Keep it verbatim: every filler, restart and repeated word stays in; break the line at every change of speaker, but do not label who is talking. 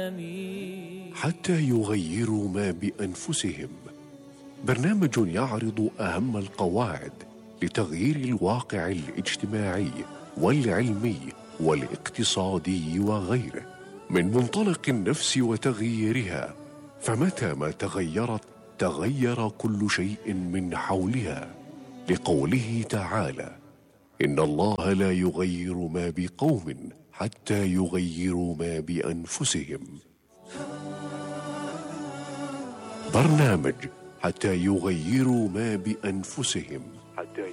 حتى يغيروا ما بأنفسهم، برنامج يعرض أهم القواعد لتغيير الواقع الاجتماعي والعلمي والاقتصادي وغيره من منطلق النفس وتغييرها، فمتى ما تغيرت تغير كل شيء من حولها، لقوله تعالى: إن الله لا يغير ما بقوم حتى يغيروا ما بأنفسهم. برنامج حتى يغيروا ما بأنفسهم. حتى